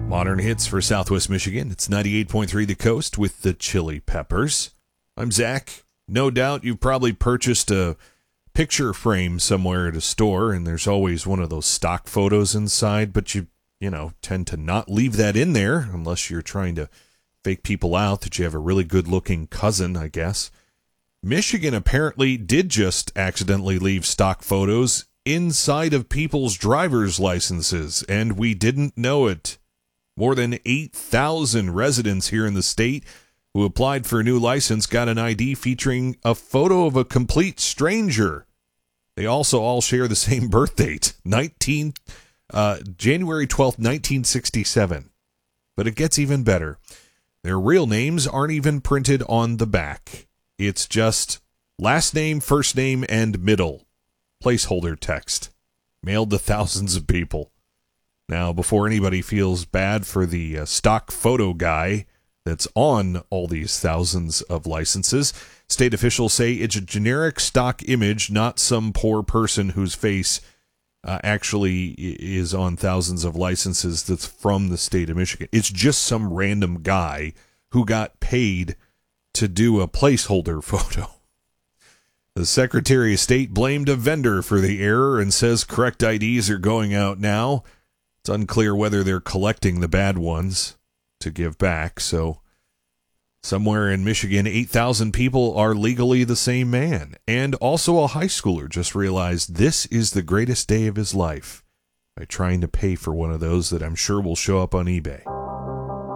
Modern hits for Southwest Michigan. It's 98.3 The Coast with the Chili Peppers. I'm Zach. No doubt you've probably purchased a picture frame somewhere at a store, and there's always one of those stock photos inside, but you tend to not leave that in there unless you're trying to fake people out that you have a really good-looking cousin, I guess. Michigan apparently did just accidentally leave stock photos inside of people's driver's licenses, and we didn't know it. More than 8,000 residents here in the state who applied for a new license got an ID featuring a photo of a complete stranger. They also all share the same birth date, January 12th, 1967. But it gets even better. Their real names aren't even printed on the back. It's just last name, first name, and middle. Placeholder text. Mailed to thousands of people. Now, before anybody feels bad for the stock photo guy that's on all these thousands of licenses, state officials say it's a generic stock image, not some poor person whose face actually is on thousands of licenses that's from the state of Michigan. It's just some random guy who got paid to do a placeholder photo. The Secretary of State blamed a vendor for the error and says correct IDs are going out now. It's unclear whether they're collecting the bad ones to give back. So somewhere in Michigan, 8,000 people are legally the same man. And also a high schooler just realized this is the greatest day of his life by trying to pay for one of those that I'm sure will show up on eBay.